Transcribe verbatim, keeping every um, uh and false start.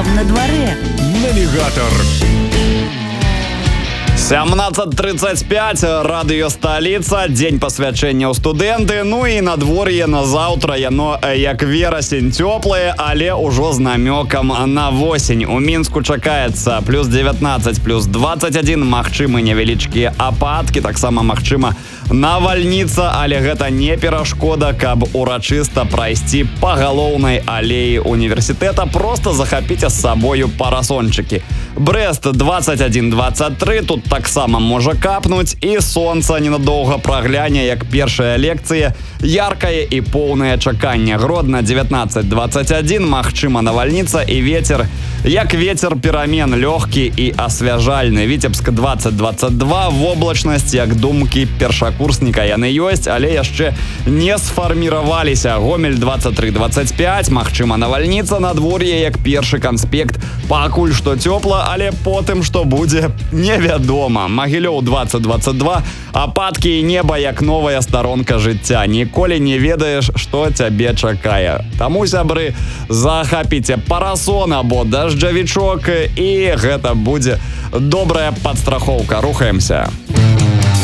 там на дворе? Навигатор. семнадцать тридцать пять, радыё сталіца, дзень пасвячэння ў студэнты, ну і надвор'е на заўтра яно як верасень цёплае, але ўжо з намёкам на восень. У Мінску чакаецца плюс девятнадцать, плюс двадцать один, магчымы невялічкія ападкі, таксама магчыма навальніца, але гэта не перашкода, каб урачыста прайсці па галоўнай алеі універсітэта, проста захапіце з сабою парасончыкі. Брэст двадцать один двадцать три, тут таксама можа капнуць, і сонца ненадоўга прагляне, як першая лекцыя, яркае і поўнае чаканне. Гродна девятнадцать двадцать один, магчыма навальніца і вецер, як вецер перамен, лёгкі і асвяжальны. Віцебск двадцать двадцать два, воблачнасць, як думкі першакурсніка яны ёсць, але яшчэ не сфарміраваліся. Гомель двадцать три двадцать пять, магчыма навальніца, надвор'е як першы канспект, пакуль што цёпла, але потым што будзе, невядома. Магілёў двадцать двадцать два, ападкі і неба як новая старонка жыцця. Ніколі не ведаеш, што цябе чакае. Таму, сябры, захапіце парасон або дажджавічок, і гэта будзе добрая падстрахоўка. Рухаемся.